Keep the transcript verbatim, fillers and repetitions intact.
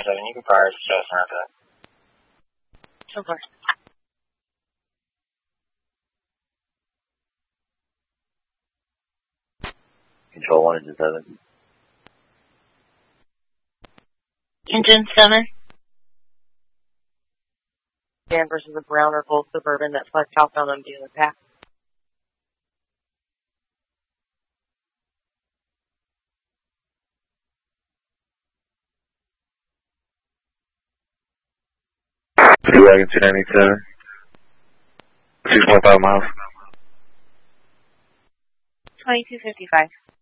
twenty-seven, you can fire us just after that. So far. Control one, engine seven. Engine seven. Dan versus a brown or gold Suburban that's left southbound on dealer path. Blue Wagon two ninety-seven. six point five miles. twenty-two fifty-five.